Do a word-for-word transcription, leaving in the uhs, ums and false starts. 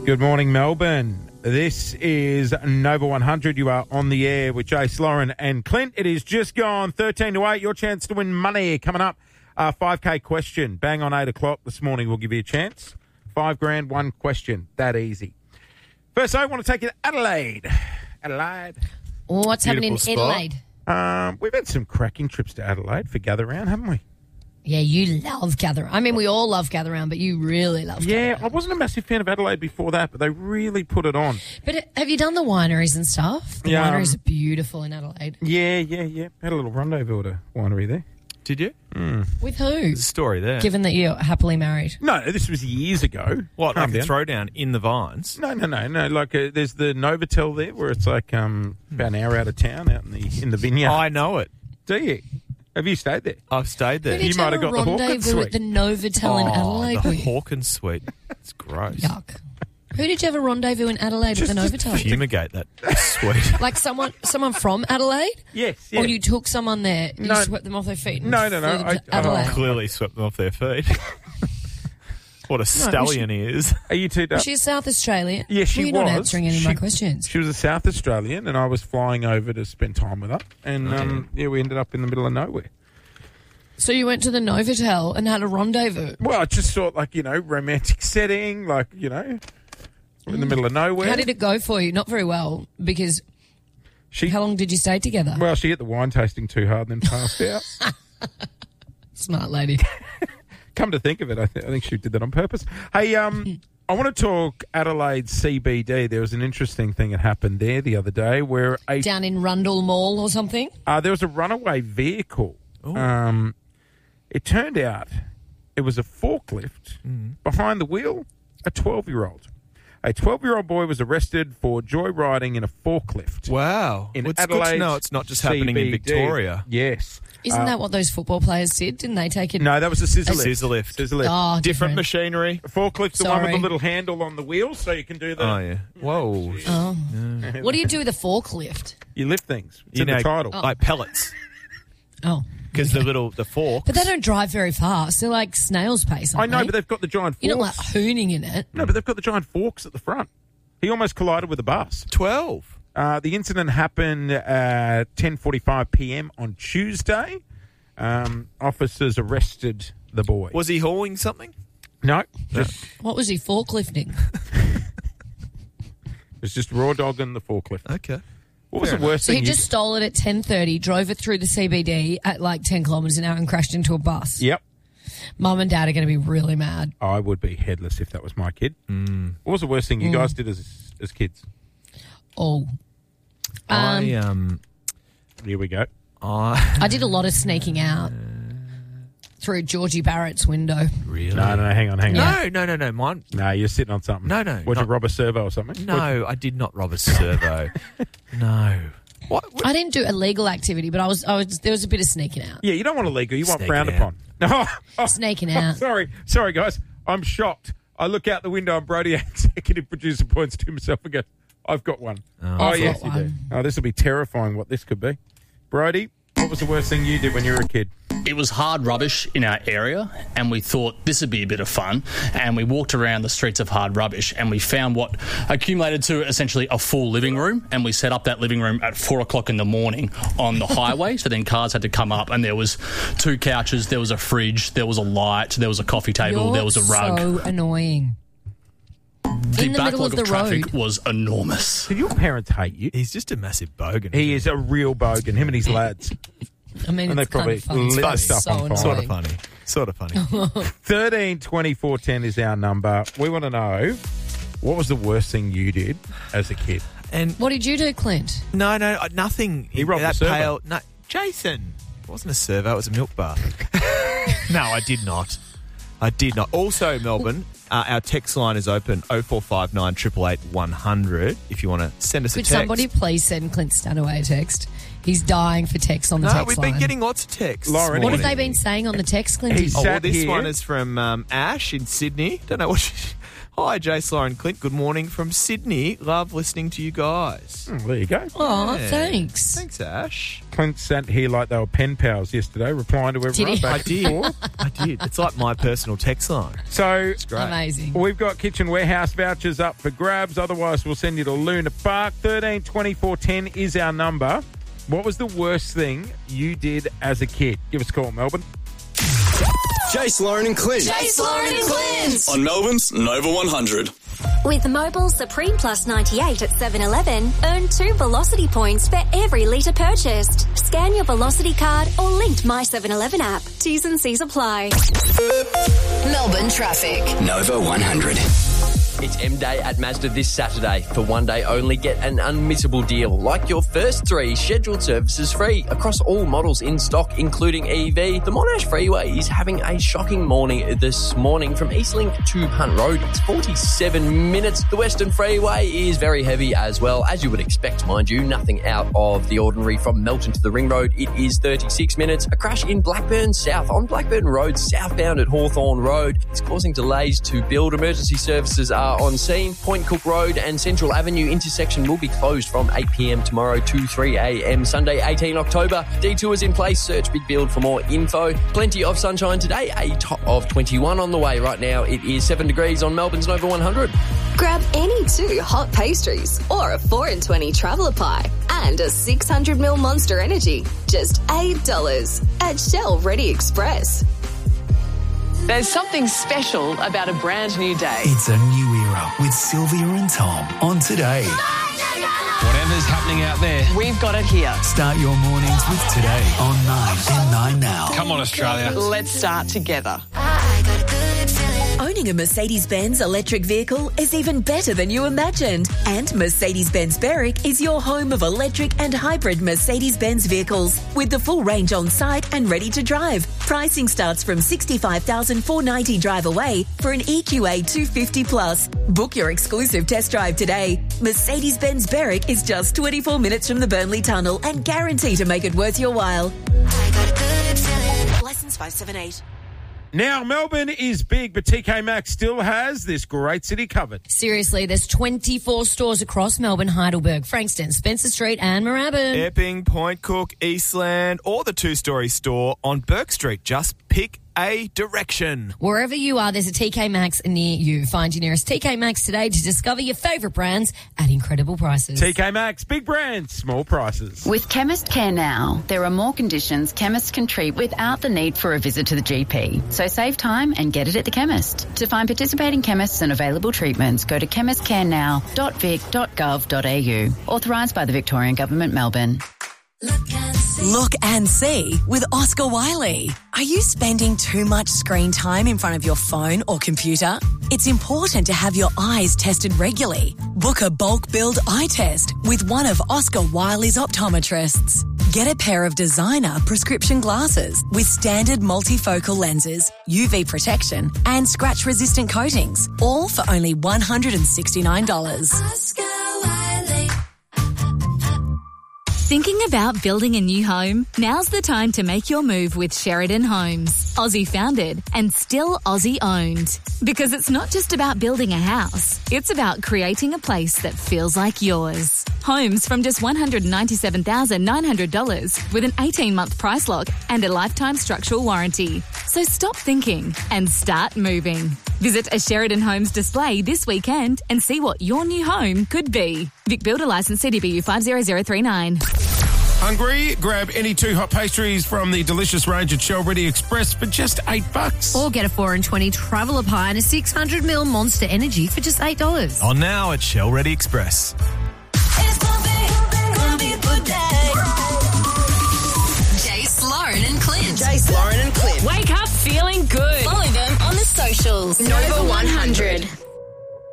Good morning, Melbourne. This is Nova one hundred. You are on the air with Jace, Lauren and Clint. It is just gone thirteen to eight. Your chance to win money coming up. Uh, five K question. Bang on eight o'clock this morning. We'll give you a chance. Five grand, one question. That easy. First, I want to take you to Adelaide. Adelaide. What's happening in spot. Adelaide? Um, we've had some cracking trips to Adelaide for Gather Round, haven't we? Yeah, you love Gather. I mean, we all love Gather Round, but you really love Yeah, Gather I wasn't a massive fan of Adelaide before that, but they really put it on. But uh, have you done the wineries and stuff? The Yeah, wineries um, are beautiful in Adelaide. Yeah, yeah, yeah. Had a little rendezvous at a winery there. Did you? With who? There's a story there. Given that you're happily married. No, this was years ago. What, Calm like a down. throwdown in the vines? No, no, no, no. Like uh, there's the Novotel there, where it's like um, about an hour out of town, out in the in the vineyard. I know it. Do you? Have you stayed there? I've stayed there. Who did You you, might have have a got the Hawkins rendezvous at suite. the Novotel in Adelaide the with? Hawkins suite. It's gross. Yuck. Who did you have a rendezvous in Adelaide Just- at the just Novotel? Fumigate that suite. Like someone someone from Adelaide? Yes. Yeah. Or you took someone there, you No. swept them off their feet and No, no, no, flew them I- to Adelaide? oh. Clearly swept them off their feet. What a stallion he is. Are you two? Was she a South Australian? Yeah, she Well, you're was. not answering any of my She- questions. She was a South Australian, and I was flying over to spend time with her. And um, yeah, we ended up in the middle of nowhere. So you went to the Novotel and had a rendezvous. Well, I just thought, like, you know, romantic setting, like, you know, we're in the middle of nowhere. How did it go for you? Not very well, because she? how long did you stay together? Well, she hit the wine tasting too hard and then passed out. Smart lady. Come to think of it, I, th- I think she did that on purpose. Hey, um, I want to talk Adelaide C B D. There was an interesting thing that happened there the other day where a Down in Rundle Mall or something? uh, there was a runaway vehicle. Um, it turned out it was a forklift. Behind the wheel, a twelve-year-old. A twelve-year-old boy was arrested for joyriding in a forklift. Wow. In Well, it's Adelaide good to know it's not just happening in C B D. Victoria. Yes. Isn't Uh, that what those football players did? Didn't they take it? No, that was a scissor A lift. scissor lift. Scissor lift. Oh, Different different. machinery. Forklift's the one with Sorry. the little handle on the wheel, so you can do the... Oh, yeah. Whoa. Oh. What do you do with a forklift? You lift things. It's You in know, the title. like pellets. Oh. Because the little, the fork. But they don't drive very fast. They're like snail's pace, I aren't know, they? but they've got the giant forks. You're not like hooning in it. No, but they've got the giant forks at the front. He almost collided with a bus. twelve. Uh, the incident happened at ten forty-five p.m. on Tuesday. Um, officers arrested the boy. Was he hauling something? No, just, What was he forklifting? it was just raw dogging the forklift. Okay. What was Fair the worst So he thing? you- just stole it at ten thirty, drove it through the C B D at like ten kilometres an hour and crashed into a bus. Yep. Mum and Dad are going to be really mad. I would be headless if that was my kid. Mm. What was the worst thing you guys did as as kids? Oh. I, um, Here we go. I I did a lot of sneaking out through Georgie Barrett's window. really. No, no, no, hang on, hang on. No, no, no, no. Mine. No, you're sitting on something. No, no, Would you not- rob a servo or something? No, I did not rob a servo. No. What? what- I didn't do illegal activity, but I was, I was there was a bit of sneaking out. Yeah, you don't want illegal. You want Sneaking frowned out. upon. No, oh, Sneaking oh, out. sorry, sorry, guys. I'm shocked. I look out the window and Brody, our executive producer, points to himself and goes, "I've got one." Oh, I've yes, got you do. one. Oh, this will be terrifying. What this could be, Brody. What was the worst thing you did when you were a kid? It was hard rubbish in our area, and we thought this would be a bit of fun. And we walked around the streets of hard rubbish, and we found what accumulated to essentially a full living room. And we set up that living room at four o'clock in the morning on the highway. So then cars had to come up, and there was two couches, there was a fridge, there was a light, there was a coffee table, You're there was a rug. so annoying. the in the middle backlog of the traffic road. was enormous. Did your parents hate you? He's just a massive bogan. He is a real bogan. Him and his lads. I mean, And they it's probably kind of lit funny. the stuff so on fire. annoying. Sort of funny. Sort of funny. Thirteen twenty four ten is our number. We want to know, what was the worst thing you did as a kid? And What did you do, Clint? no, no, uh, nothing. He robbed that a servo. pale. No, Jason. It wasn't a servo. It was a milk bar. No, I did not. I did not. Also, Melbourne, uh, our text line is open oh four five nine, eight eight eight, one hundred if you want to send us Could a text. somebody please send Clint Stanaway a text? He's dying for text on the No, text we've line. been getting lots of texts. Lauren, this What have morning. they been saying on the text, Clint? He's- Oh, well, Sat this here. one is from um, Ash in Sydney. Don't know what she... Hi, Jace, Lauren, Clint. Good morning from Sydney. Love listening to you guys. Oh, there you go. Oh, Yeah. thanks. Thanks, Ash. Clint sat here like they were pen pals yesterday, replying to everyone. he? back I and did. forth. I did. It's like my personal text line. So It's great. Amazing. we've got kitchen warehouse vouchers up for grabs. Otherwise, we'll send you to Luna Park. thirteen twenty-four ten is our number. What was the worst thing you did as a kid? Give us a call, Melbourne. Jace, Lauren and Clint. Jace, Lauren and Clint. On Melbourne's Nova one hundred. With Mobile Supreme Plus ninety-eight at seven eleven, earn two Velocity points for every litre purchased. Scan your Velocity card or linked My seven eleven app. T's and C's apply. Melbourne traffic. Nova one hundred. It's M-Day at Mazda this Saturday. For one day only, get an unmissable deal. Like your first three scheduled services free across all models in stock, including E V. The Monash Freeway is having a shocking morning this morning from Eastlink to Punt Road. It's forty-seven minutes. The Western Freeway is very heavy as well, as you would expect, mind you. Nothing out of the ordinary from Melton to the Ring Road. It is thirty-six minutes. A crash in Blackburn South on Blackburn Road, southbound at Hawthorne Road. It's causing delays to build. Emergency services are on scene. Point Cook Road and Central Avenue intersection will be closed from eight p.m. tomorrow to three a.m. Sunday, eighteenth October. Detours in place. Search Big Build for more info. Plenty of sunshine today. A top of twenty-one on the way. Right now it is seven degrees on Melbourne's Nova one hundred. Grab any two hot pastries or a four and twenty traveller pie and a six hundred milliliter Monster Energy. Just eight dollars at Shell Ready Express. There's something special about a brand new day. It's a new era with Sylvia and Tom on Today. Whatever's happening out there, We've got it here. Start your mornings with Today on nine and nine now. come on, Australia. Let's start together. Owning a Mercedes-Benz electric vehicle is even better than you imagined. And Mercedes-Benz Berwick is your home of electric and hybrid Mercedes-Benz vehicles with the full range on site and ready to drive. Pricing starts from sixty-five thousand four hundred ninety drive away for an E Q A two fifty plus. Book your exclusive test drive today. Mercedes-Benz Berwick is just twenty-four minutes from the Burnley Tunnel and guarantee to make it worth your while. License five seven eight. Now, Melbourne is big, but T K Maxx still has this great city covered. Seriously, there's twenty-four stores across Melbourne, Heidelberg, Frankston, Spencer Street and Moorabbin. Epping, Point Cook, Eastland, or the two-storey store on Burke Street. Just pick a direction. Wherever you are, there's a T K Maxx near you. Find your nearest T K Maxx today to discover your favourite brands at incredible prices. T K Maxx, big brands, small prices. With Chemist Care Now, there are more conditions chemists can treat without the need for a visit to the G P. So save time and get it at the chemist. To find participating chemists and available treatments, go to chemist care now dot vic dot gov dot a u. Authorised by the Victorian Government, Melbourne. Look and see with Oscar Wiley. Are you spending too much screen time in front of your phone or computer? It's important to have your eyes tested regularly. Book a bulk build eye test with one of Oscar Wiley's optometrists. Get a pair of designer prescription glasses with standard multifocal lenses, U V protection and scratch-resistant coatings, all for only one hundred sixty-nine dollars. Oscar Wiley. Thinking about building a new home? Now's the time to make your move with Sheridan Homes. Aussie founded and still Aussie owned. Because it's not just about building a house, it's about creating a place that feels like yours. Homes from just one hundred ninety-seven thousand nine hundred dollars with an eighteen-month price lock and a lifetime structural warranty. So stop thinking and start moving. Visit a Sheridan Homes display this weekend and see what your new home could be. Vic Builder Licence C D B U five zero zero three nine. Hungry? Grab any two hot pastries from the delicious range at Shell Ready Express for just eight bucks. Or get a four and twenty traveller pie and a six hundred milliliter Monster Energy for just eight dollars. On now at Shell Ready Express. Jace, Lauren and Clint. Jace, Lauren and Clint. Wake up feeling good. Follow them on the socials. Nova one hundred.